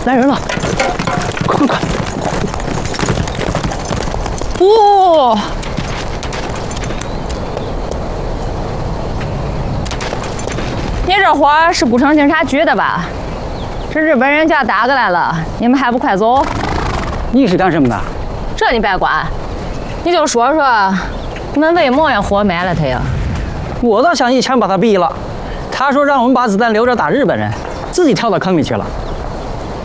来人了！快！ 哇！你这活是不成警察局的吧？这日本人家打过来了，你们还不快走？ 你是干什么的？ 这你别管，你就说说，你们为么样活埋了他呀？ 我倒想一枪把他毙了。他说让我们把子弹留着打日本人，自己跳到坑里去了。